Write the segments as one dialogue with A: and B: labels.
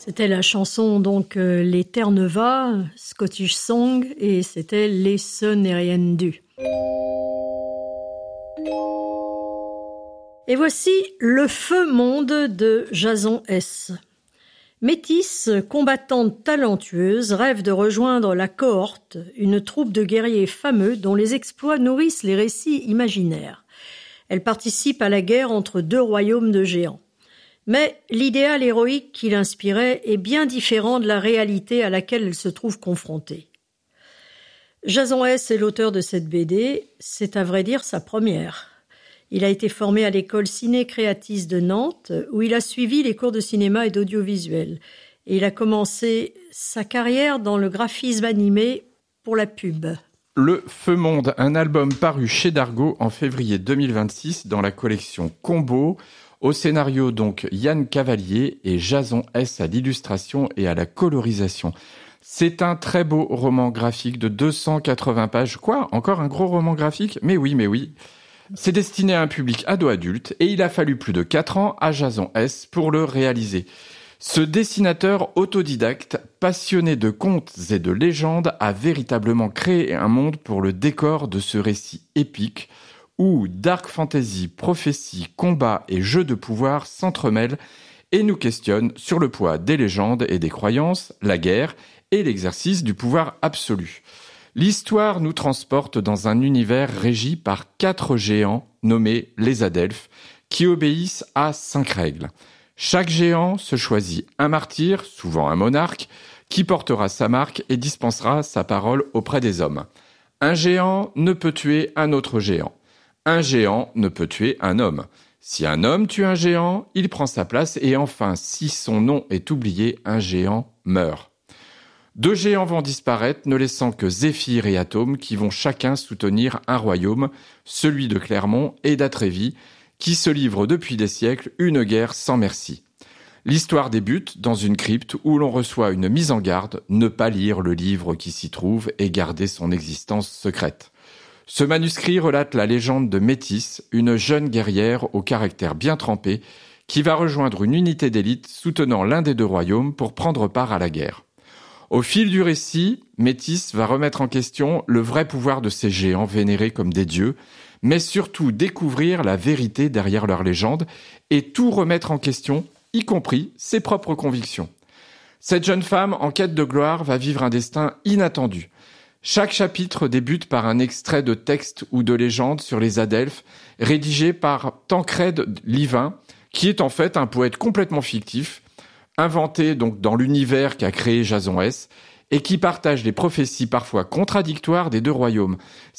A: C'était la chanson donc Les Terre-Neuva, Scottish Song, et c'était Les Ce n'est rien du. Et voici Le Feu Monde de Jason S. Métisse, combattante talentueuse, rêve de rejoindre la cohorte, une troupe de guerriers fameux dont les exploits nourrissent les récits imaginaires. Elle participe à la guerre entre deux royaumes de géants. Mais l'idéal héroïque qui l'inspirait est bien différent de la réalité à laquelle elle se trouve confrontée. Jason S. est l'auteur de cette BD, c'est à vrai dire sa première. Il a été formé à l'école Ciné Creatis de Nantes, où il a suivi les cours de cinéma et d'audiovisuel. Et il a commencé sa carrière dans le graphisme animé pour la pub.
B: Le Feu Monde, un album paru chez Dargaud en février 2026 dans la collection Combo. Au scénario donc Yann Cavalier et Jason S. à l'illustration et à la colorisation. C'est un très beau roman graphique de 280 pages. Quoi ? Encore un gros roman graphique ? Mais oui. C'est destiné à un public ado-adulte et il a fallu plus de 4 ans à Jason S. pour le réaliser. Ce dessinateur autodidacte, passionné de contes et de légendes, a véritablement créé un monde pour le décor de ce récit épique où dark fantasy, prophétie, combat et jeux de pouvoir s'entremêlent et nous questionnent sur le poids des légendes et des croyances, la guerre et l'exercice du pouvoir absolu. L'histoire nous transporte dans un univers régi par 4 géants nommés les Adelphes qui obéissent à 5 règles. Chaque géant se choisit un martyr, souvent un monarque, qui portera sa marque et dispensera sa parole auprès des hommes. Un géant ne peut tuer un autre géant. Un géant ne peut tuer un homme. Si un homme tue un géant, il prend sa place et enfin, si son nom est oublié, un géant meurt. 2 géants vont disparaître, ne laissant que Zéphyr et Atome qui vont chacun soutenir un royaume, celui de Clermont et d'Atrévy, qui se livrent depuis des siècles une guerre sans merci. L'histoire débute dans une crypte où l'on reçoit une mise en garde, ne pas lire le livre qui s'y trouve et garder son existence secrète. Ce manuscrit relate la légende de Métisse, une jeune guerrière au caractère bien trempé, qui va rejoindre une unité d'élite soutenant l'un des 2 royaumes pour prendre part à la guerre. Au fil du récit, Métisse va remettre en question le vrai pouvoir de ces géants vénérés comme des dieux, mais surtout découvrir la vérité derrière leurs légendes et tout remettre en question, y compris ses propres convictions. Cette jeune femme, en quête de gloire, va vivre un destin inattendu. Chaque chapitre débute par un extrait de texte ou de légende sur les Adelphes, rédigé par Tancrède Livin, qui est en fait un poète complètement fictif, inventé donc dans l'univers qu'a créé Jason S, et qui partage les prophéties parfois contradictoires des 2 royaumes.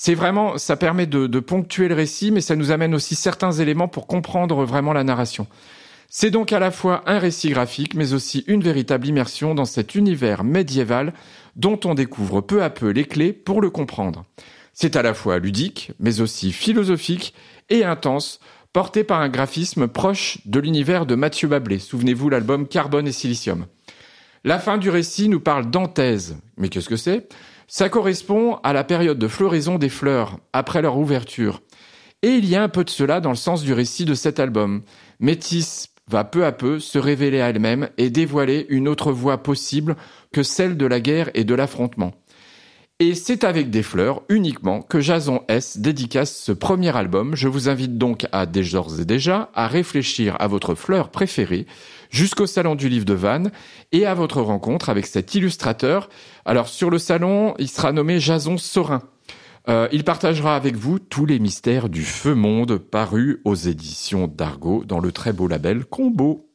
B: Ça permet de ponctuer le récit, mais ça nous amène aussi certains éléments pour comprendre vraiment la narration. C'est donc à la fois un récit graphique, mais aussi une véritable immersion dans cet univers médiéval dont on découvre peu à peu les clés pour le comprendre. C'est à la fois ludique, mais aussi philosophique et intense, porté par un graphisme proche de l'univers de Mathieu Bablé. Souvenez-vous l'album Carbone et Silicium. La fin du récit nous parle d'anthèse. Mais qu'est-ce que c'est ? Ça correspond à la période de floraison des fleurs, après leur ouverture. Et il y a un peu de cela dans le sens du récit de cet album. Métisse va peu à peu se révéler à elle-même et dévoiler une autre voie possible que celle de la guerre et de l'affrontement. Et c'est avec des fleurs uniquement que Jason S dédicace ce premier album. Je vous invite donc d'ores et déjà à réfléchir à votre fleur préférée jusqu'au salon du livre de Vannes et à votre rencontre avec cet illustrateur. Alors sur le salon, il sera nommé Jason Sorin. Il partagera avec vous tous les mystères du Feu Monde paru aux éditions Dargaud dans le très beau label Combo.